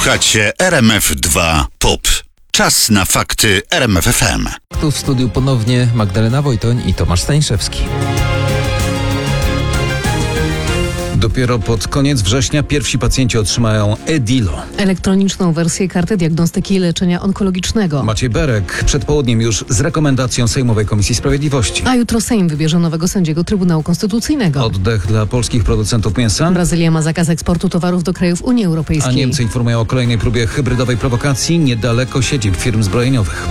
Słuchacie RMF2 POP. Czas na fakty RMF FM. Tu w studiu ponownie Magdalena Wojtoń i Tomasz Staniszewski. Dopiero pod koniec września pierwsi pacjenci otrzymają e-DILO. Elektroniczną wersję karty diagnostyki i leczenia onkologicznego. Maciej Berek przed południem już z rekomendacją Sejmowej Komisji Sprawiedliwości. A jutro Sejm wybierze nowego sędziego Trybunału Konstytucyjnego. Oddech dla polskich producentów mięsa. Brazylia ma zakaz eksportu towarów do krajów Unii A Europejskiej. Niemcy informują o kolejnej próbie hybrydowej prowokacji niedaleko siedzib firm zbrojeniowych.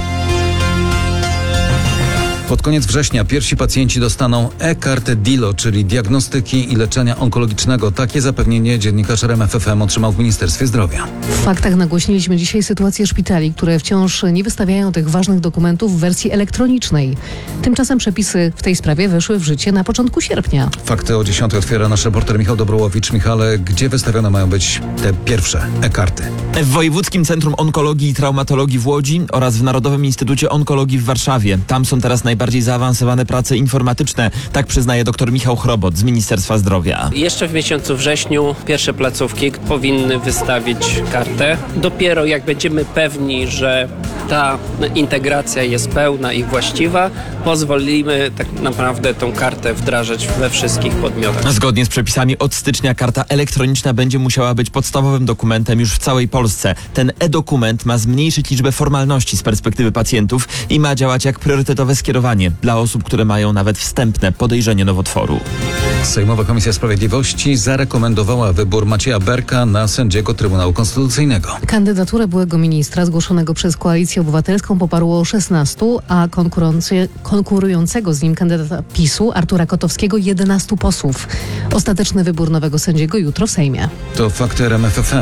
Pod koniec września pierwsi pacjenci dostaną e-kartę DILO, czyli diagnostyki i leczenia onkologicznego. Takie zapewnienie dziennikarz RMF FM otrzymał w Ministerstwie Zdrowia. W faktach nagłośniliśmy dzisiaj sytuację szpitali, które wciąż nie wystawiają tych ważnych dokumentów w wersji elektronicznej. Tymczasem przepisy w tej sprawie weszły w życie na początku sierpnia. Fakty o 10 otwiera nasz reporter Michał Dobrołowicz. Michale, gdzie wystawione mają być te pierwsze e-karty? W Wojewódzkim Centrum Onkologii i Traumatologii w Łodzi oraz w Narodowym Instytucie Onkologii w Warszawie. Tam są teraz najbardziej zaawansowane prace informatyczne, tak przyznaje dr Michał Chrobot z Ministerstwa Zdrowia. Jeszcze w miesiącu wrześniu pierwsze placówki powinny wystawić kartę. Dopiero jak będziemy pewni, że ta integracja jest pełna i właściwa, pozwolimy tak naprawdę tą kartę wdrażać we wszystkich podmiotach. Zgodnie z przepisami od stycznia karta elektroniczna będzie musiała być podstawowym dokumentem już w całej Polsce. Ten e-dokument ma zmniejszyć liczbę formalności z perspektywy pacjentów i ma działać jak priorytetowe skierowanie dla osób, które mają nawet wstępne podejrzenie nowotworu. Sejmowa Komisja Sprawiedliwości zarekomendowała wybór Macieja Berka na sędziego Trybunału Konstytucyjnego. Kandydaturę byłego ministra zgłoszonego przez Koalicję Obywatelską poparło 16, a konkurującego z nim kandydata PiS-u Artura Kotowskiego 11 posłów. Ostateczny wybór nowego sędziego jutro w Sejmie. To fakty RMF FM.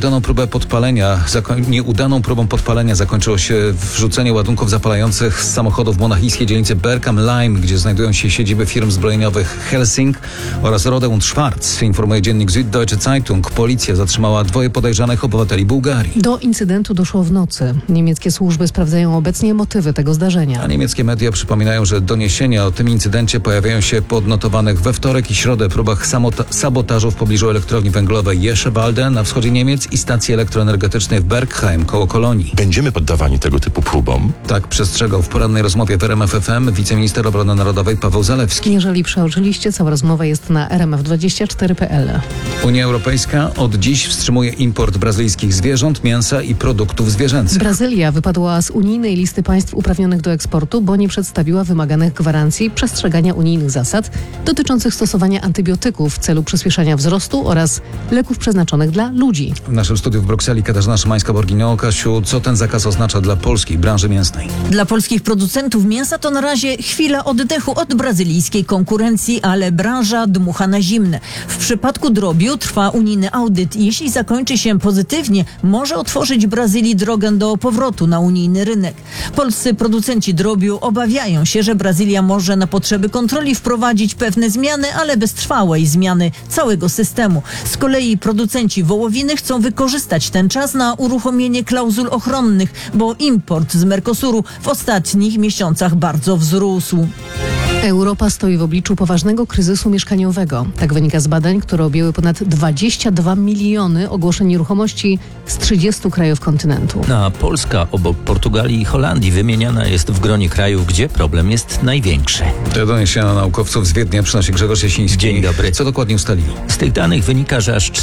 Nieudaną próbą podpalenia zakończyło się wrzucenie ładunków zapalających z samochodów w monachijskiej dzielnicy Berkham-Lime, gdzie znajdują się siedziby firm zbrojeniowych Helsing oraz Rohde und Schwarz. Informuje dziennik Süddeutsche Zeitung. Policja zatrzymała 2 podejrzanych obywateli Bułgarii. Do incydentu doszło w nocy. Niemieckie służby sprawdzają obecnie motywy tego zdarzenia. A niemieckie media przypominają, że doniesienia o tym incydencie pojawiają się po odnotowanych we wtorek i środę próbach sabotażu w pobliżu elektrowni węglowej Jeschewalde na wschodzie Niemiec i stacji elektroenergetycznej w Bergheim koło Kolonii. Będziemy poddawani tego typu próbom. Tak przestrzegał w porannej rozmowie w RMF FM wiceminister obrony narodowej Paweł Zalewski. Jeżeli przeoczyliście, cała rozmowa jest na rmf24.pl. Unia Europejska od dziś wstrzymuje import brazylijskich zwierząt, mięsa i produktów zwierzęcych. Brazylia wypadła z unijnej listy państw uprawnionych do eksportu, bo nie przedstawiła wymaganych gwarancji przestrzegania unijnych zasad dotyczących stosowania antybiotyków w celu przyspieszania wzrostu oraz leków przeznaczonych dla ludzi. W naszym studiu w Brukseli Katarzyna Szymańska-Borginio. Kasiu, co ten zakaz oznacza dla polskiej branży mięsnej? Dla polskich producentów mięsa to na razie chwila oddechu od brazylijskiej konkurencji, ale branża dmucha na zimne. W przypadku drobiu trwa unijny audyt i jeśli zakończy się pozytywnie, może otworzyć Brazylii drogę do powrotu na unijny rynek. Polscy producenci drobiu obawiają się, że Brazylia może na potrzeby kontroli wprowadzić pewne zmiany, ale bez trwałej zmiany całego systemu. Z kolei producenci wołowiny chcą wykorzystać ten czas na uruchomienie klauzul ochronnych, bo import z Mercosuru w ostatnich miesiącach bardzo wzrósł. Europa stoi w obliczu poważnego kryzysu mieszkaniowego. Tak wynika z badań, które objęły ponad 22 miliony ogłoszeń nieruchomości z 30 krajów kontynentu. A Polska obok Portugalii i Holandii wymieniana jest w gronie krajów, gdzie problem jest największy. Te doniesienia naukowców z Wiednia przynosi Grzegorz Jasiński. Dzień dobry. Co dokładnie ustalili? Z tych danych wynika, że aż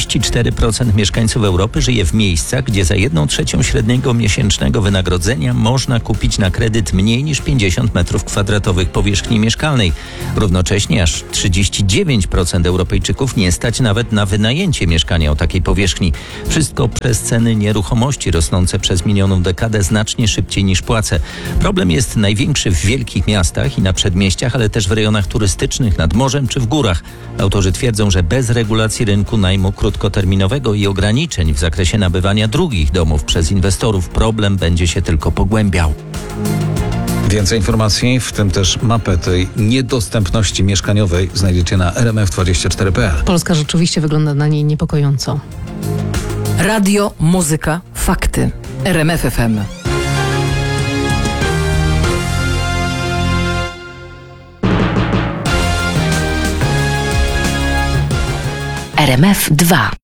44% mieszkańców Europy żyje w miejscach, gdzie za 1/3 średniego miesięcznego wynagrodzenia można kupić na kredyt mniej niż 50 m2 powierzchni mieszkalnej. Równocześnie aż 39% Europejczyków nie stać nawet na wynajęcie mieszkania o takiej powierzchni. Wszystko przez ceny nieruchomości rosnące przez minioną dekadę znacznie szybciej niż płace. Problem jest największy w wielkich miastach i na przedmieściach, ale też w rejonach turystycznych, nad morzem czy w górach. Autorzy twierdzą, że bez regulacji rynku najmu krótkoterminowego i ograniczeń w zakresie nabywania drugich domów przez inwestorów problem będzie się tylko pogłębiał. Więcej informacji, w tym też mapę tej niedostępności mieszkaniowej, znajdziecie na rmf24.pl. Polska rzeczywiście wygląda na niej niepokojąco. Radio, muzyka, fakty. RMF FM. RMF 2.